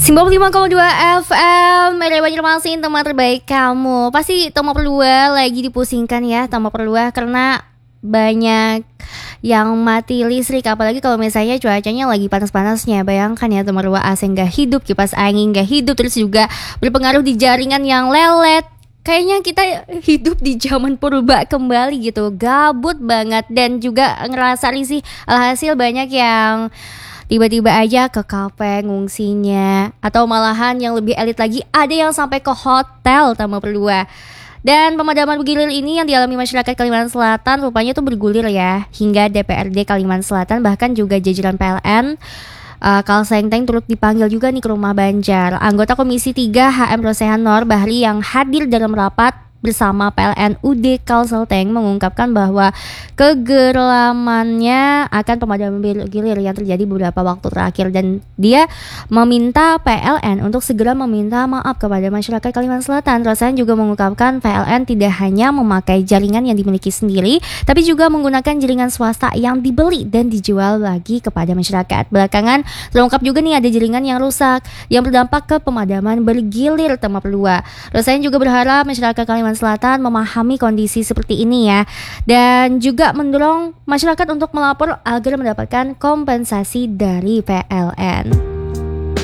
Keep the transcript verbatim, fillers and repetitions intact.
sembilan puluh lima koma dua F M, Media Banjarmasin, teman terbaik kamu. Pasti Tama Perlua lagi dipusingkan ya, Tama Perlua, karena banyak yang mati listrik. Apalagi kalau misalnya cuacanya lagi panas-panasnya. Bayangkan ya, Tama Perlua, A C nggak hidup, kipas angin nggak hidup, terus juga berpengaruh di jaringan yang lelet. Kayaknya kita hidup di zaman purba kembali gitu, gabut banget dan juga ngerasa risih. Alhasil banyak yang tiba-tiba aja ke kafe ngungsinya, atau malahan yang lebih elit lagi ada yang sampai ke hotel, Tama Perlua. Dan pemadaman bergilir ini yang dialami masyarakat Kalimantan Selatan rupanya tuh bergulir ya, hingga D P R D Kalimantan Selatan, bahkan juga jajaran P L N uh, Kalsengteng turut dipanggil juga nih ke rumah Banjar. Anggota Komisi tiga H M Rosehan Nor Bahri yang hadir dalam rapat bersama P L N U D Kalsengteng mengungkapkan bahwa kegeramannya akan pemadaman bergilir yang terjadi beberapa waktu terakhir, dan dia meminta P L N untuk segera meminta maaf kepada masyarakat Kalimantan Selatan. Rosehan juga mengungkapkan P L N tidak hanya memakai jaringan yang dimiliki sendiri, tapi juga menggunakan jaringan swasta yang dibeli dan dijual lagi kepada masyarakat. Belakangan terungkap juga nih ada jaringan yang rusak yang berdampak ke pemadaman bergilir, Tama Perlua. Rosehan juga berharap masyarakat Kalimantan Selatan memahami kondisi seperti ini ya, dan juga mendorong masyarakat untuk melapor agar mendapatkan kompensasi dari P L N.